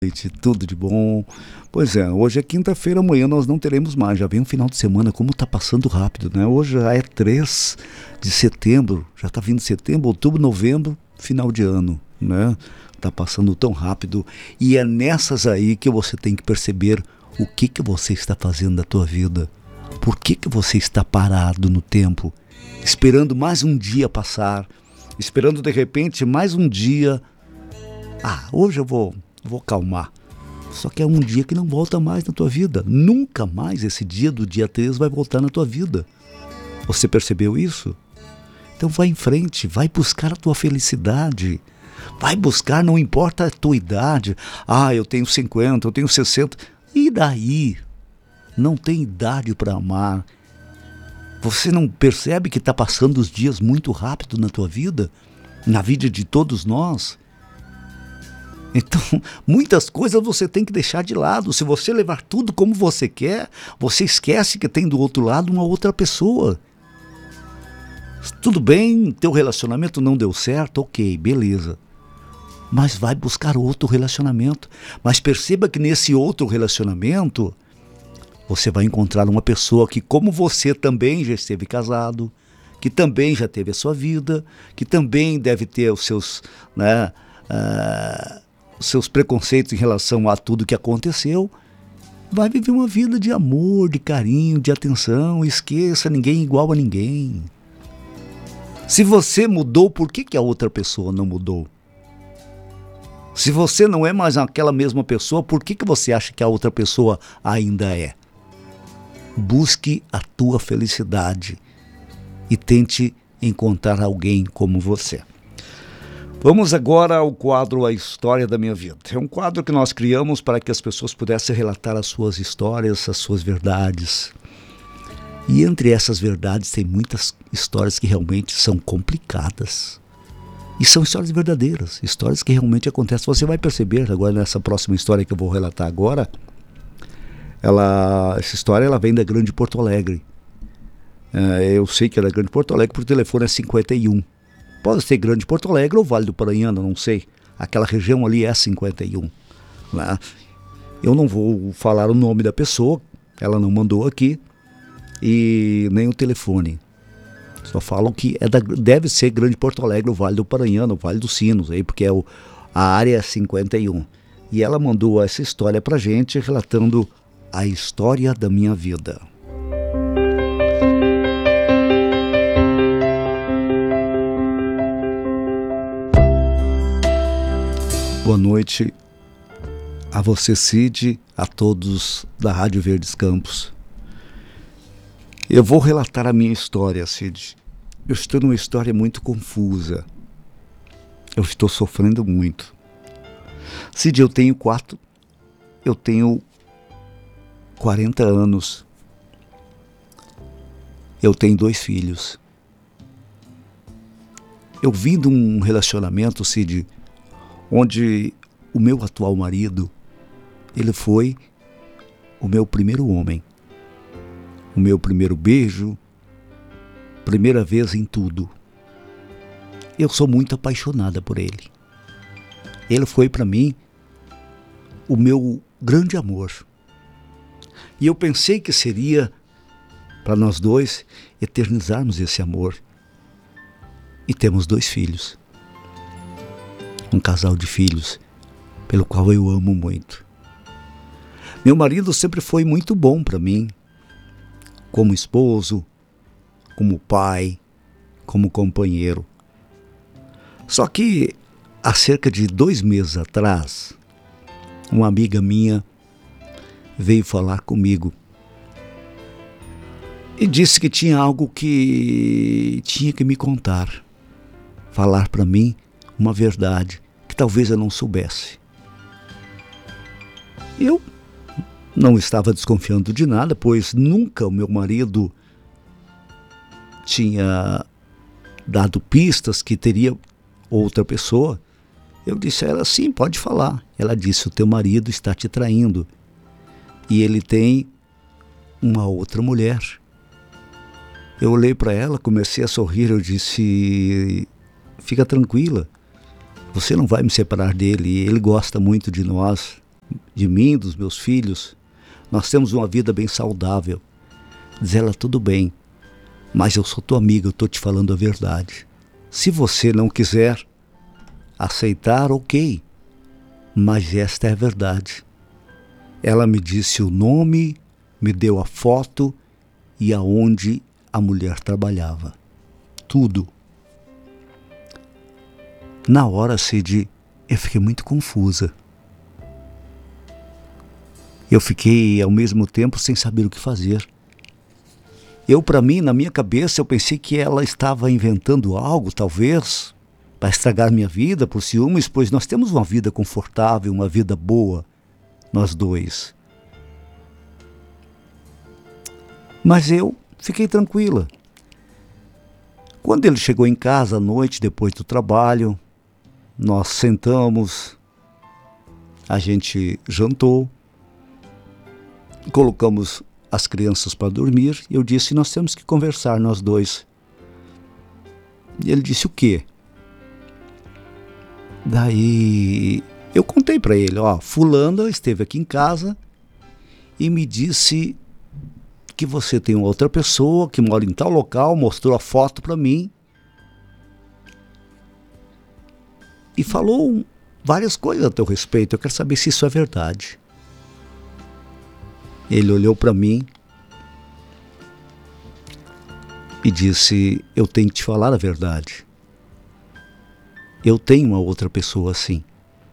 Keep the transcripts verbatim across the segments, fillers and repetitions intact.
noite, tudo de bom. Pois é, hoje é quinta-feira, amanhã nós não teremos mais, já vem um final de semana, como tá passando rápido, né? Hoje já é três de setembro, já tá vindo setembro, outubro, novembro, final de ano, né? Tá passando tão rápido e é nessas aí que você tem que perceber o que que você está fazendo da tua vida. Por que que você está parado no tempo, esperando mais um dia passar, esperando de repente mais um dia. Ah, hoje eu vou, vou calmar. Só que é um dia que não volta mais na tua vida. Nunca mais esse dia do dia três vai voltar na tua vida. Você percebeu isso? Então vai em frente, vai buscar a tua felicidade. Vai buscar, não importa a tua idade. Ah, eu tenho cinquenta, eu tenho sessenta. E daí? Não tem idade para amar. Você não percebe que está passando os dias muito rápido na tua vida? Na vida de todos nós? Então, muitas coisas você tem que deixar de lado. Se você levar tudo como você quer, você esquece que tem do outro lado uma outra pessoa. Tudo bem, teu relacionamento não deu certo, ok, beleza. Mas vai buscar outro relacionamento. Mas perceba que nesse outro relacionamento, você vai encontrar uma pessoa que, como você, também já esteve casado, que também já teve a sua vida, que também deve ter os seus, né, uh, os seus preconceitos em relação a tudo que aconteceu. Vai viver uma vida de amor, de carinho, de atenção. Esqueça, ninguém é igual a ninguém. Se você mudou, por que que a outra pessoa não mudou? Se você não é mais aquela mesma pessoa, por que que você acha que a outra pessoa ainda é? Busque a tua felicidade e tente encontrar alguém como você. Vamos agora ao quadro A História da Minha Vida. É um quadro que nós criamos para que as pessoas pudessem relatar as suas histórias, as suas verdades. E entre essas verdades tem muitas histórias que realmente são complicadas. E são histórias verdadeiras, histórias que realmente acontecem. Você vai perceber agora nessa próxima história que eu vou relatar agora. Ela, essa história ela vem da Grande Porto Alegre. É, eu sei que é da Grande Porto Alegre porque o telefone é cinquenta e um. Pode ser Grande Porto Alegre ou Vale do Paranhana, não sei. Aquela região ali é cinquenta e um. Né? Eu não vou falar o nome da pessoa, ela não mandou aqui, e nem o telefone. Só falam que é da, deve ser Grande Porto Alegre, o Vale do Paranhana, o Vale dos Sinos, aí, porque é o, a área é cinquenta e um. E ela mandou essa história pra gente, relatando a história da minha vida. Boa noite a você, Cid, a todos da Rádio Verdes Campos. Eu vou relatar a minha história, Cid. Eu estou numa história muito confusa. Eu estou sofrendo muito. Cid, eu tenho quatro... Eu tenho quarenta anos. Eu tenho dois filhos. Eu vim de um relacionamento, Cid, onde o meu atual marido, ele foi o meu primeiro homem. O meu primeiro beijo, primeira vez em tudo. Eu sou muito apaixonada por ele. Ele foi para mim o meu grande amor. E eu pensei que seria para nós dois eternizarmos esse amor. E temos dois filhos. Um casal de filhos, pelo qual eu amo muito. Meu marido sempre foi muito bom para mim, como esposo, como pai, como companheiro. Só que há cerca de dois meses atrás, uma amiga minha veio falar comigo e disse que tinha algo que tinha que me contar, falar para mim uma verdade que talvez eu não soubesse. Eu não estava desconfiando de nada, pois nunca o meu marido tinha dado pistas que teria outra pessoa. Eu disse a ela, sim, pode falar. Ela disse, o teu marido está te traindo e ele tem uma outra mulher. Eu olhei para ela, comecei a sorrir, eu disse, fica tranquila, você não vai me separar dele, ele gosta muito de nós, de mim, dos meus filhos. Nós temos uma vida bem saudável. Diz ela, tudo bem, mas eu sou tua amiga, eu estou te falando a verdade. Se você não quiser aceitar, ok, mas esta é a verdade. Ela me disse o nome, me deu a foto e aonde a mulher trabalhava. Tudo. Na hora, Cid, eu fiquei muito confusa. Eu fiquei, ao mesmo tempo, sem saber o que fazer. Eu, para mim, na minha cabeça, eu pensei que ela estava inventando algo, talvez, para estragar minha vida por ciúmes, pois nós temos uma vida confortável, uma vida boa, nós dois. Mas eu fiquei tranquila. Quando ele chegou em casa à noite, depois do trabalho, nós sentamos, a gente jantou, colocamos as crianças para dormir e eu disse, nós temos que conversar, nós dois. E ele disse, o quê? Daí eu contei para ele, ó, fulana esteve aqui em casa e me disse que você tem outra pessoa que mora em tal local, mostrou a foto para mim e falou várias coisas a teu respeito. Eu quero saber se isso é verdade. Ele olhou para mim e disse, eu tenho que te falar a verdade. Eu tenho uma outra pessoa assim.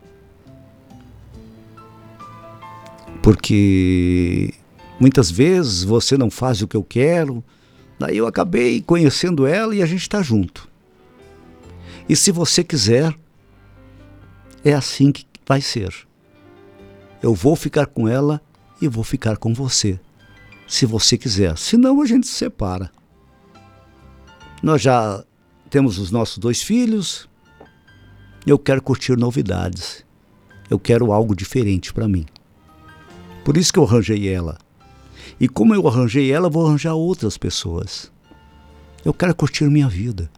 Porque muitas vezes você não faz o que eu quero, daí eu acabei conhecendo ela e a gente está junto. E se você quiser, é assim que vai ser. Eu vou ficar com ela e vou ficar com você, se você quiser. Senão a gente se separa. Nós já temos os nossos dois filhos. Eu quero curtir novidades. Eu quero algo diferente para mim. Por isso que eu arranjei ela. E como eu arranjei ela, vou arranjar outras pessoas. Eu quero curtir minha vida.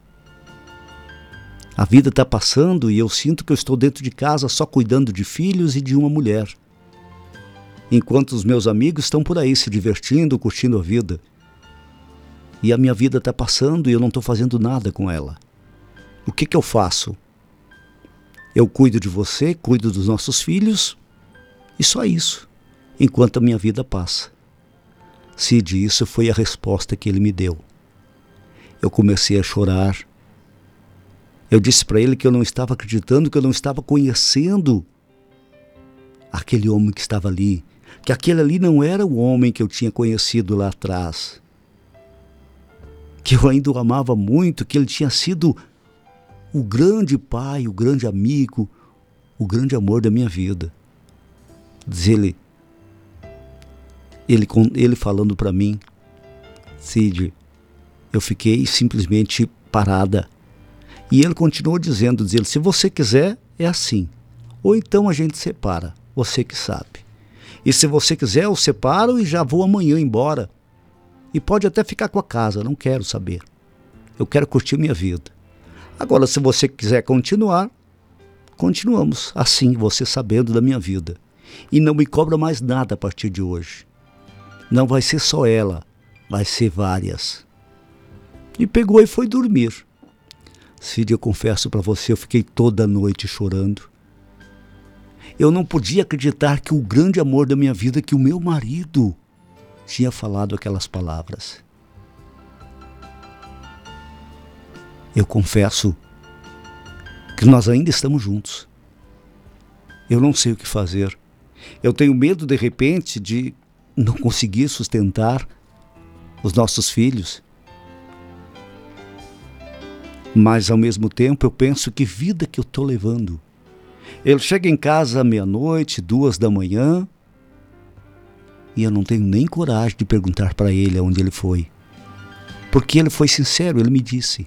A vida está passando e eu sinto que eu estou dentro de casa só cuidando de filhos e de uma mulher. Enquanto os meus amigos estão por aí se divertindo, curtindo a vida. E a minha vida está passando e eu não estou fazendo nada com ela. O que que eu faço? Eu cuido de você, cuido dos nossos filhos e só isso, enquanto a minha vida passa. Cid, isso foi a resposta que ele me deu. Eu comecei a chorar. Eu disse para ele que eu não estava acreditando, que eu não estava conhecendo aquele homem que estava ali. Que aquele ali não era o homem que eu tinha conhecido lá atrás. Que eu ainda o amava muito, que ele tinha sido o grande pai, o grande amigo, o grande amor da minha vida. Diz ele, ele, ele falando para mim, Cid, eu fiquei simplesmente parada. E ele continuou dizendo, diz ele, se você quiser, é assim. Ou então a gente separa, você que sabe. E se você quiser, eu separo e já vou amanhã embora. E pode até ficar com a casa, não quero saber. Eu quero curtir minha vida. Agora, se você quiser continuar, continuamos assim, você sabendo da minha vida. E não me cobra mais nada a partir de hoje. Não vai ser só ela, vai ser várias. E pegou e foi dormir. Cid, eu confesso para você, eu fiquei toda a noite chorando. Eu não podia acreditar que o grande amor da minha vida, que o meu marido, tinha falado aquelas palavras. Eu confesso que nós ainda estamos juntos. Eu não sei o que fazer. Eu tenho medo, de repente, de não conseguir sustentar os nossos filhos. Mas, ao mesmo tempo, eu penso que vida que eu estou levando. Ele chega em casa à meia-noite, duas da manhã, e eu não tenho nem coragem de perguntar para ele aonde ele foi. Porque ele foi sincero, ele me disse.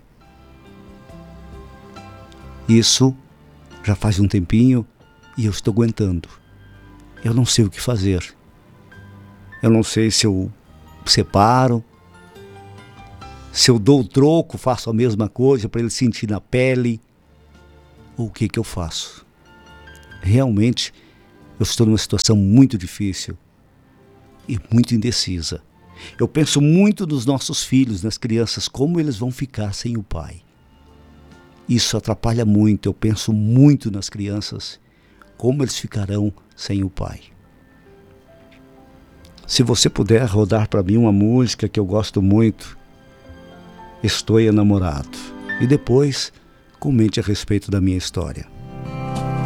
Isso já faz um tempinho e eu estou aguentando. Eu não sei o que fazer. Eu não sei se eu separo, se eu dou o troco, faço a mesma coisa para ele sentir na pele, ou o que que eu faço. Realmente, Eu estou numa situação muito difícil e muito indecisa. Eu penso muito nos nossos filhos, nas crianças, como eles vão ficar sem o pai. Isso atrapalha muito. Eu penso muito nas crianças, como eles ficarão sem o pai. Se você puder rodar para mim uma música que eu gosto muito, Estou Enamorado. E depois comente a respeito da minha história.